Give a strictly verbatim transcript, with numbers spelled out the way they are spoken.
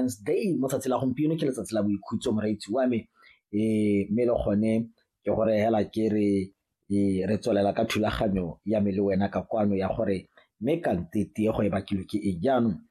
Women's Day mo tsatsi la gompieno ke letsatsi la boikhutso moraitsi wa me eh me le gone ke gore hela ke re e re tswelela ka thulaganyo ya me le wena ka kwano ya gore me kante tie go e bakilwe ke e jaanong